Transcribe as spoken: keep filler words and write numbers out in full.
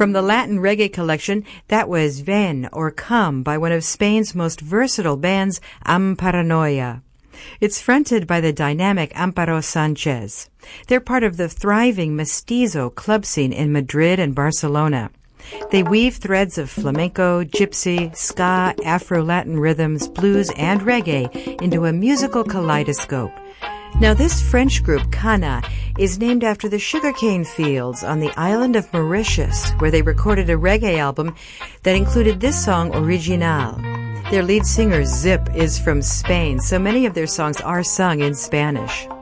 From the Latin reggae collection, that was Ven, or Come, by one of Spain's most versatile bands, Amparanoia. It's fronted by the dynamic Amparo Sanchez. They're part of the thriving mestizo club scene in Madrid and Barcelona. They weave threads of flamenco, gypsy, ska, Afro-Latin rhythms, blues, and reggae into a musical kaleidoscope. Now, this French group, Cana, is named after the sugarcane fields on the island of Mauritius, where they recorded a reggae album that included this song, Original. Their lead singer, Zip, is from Spain, so many of their songs are sung in Spanish.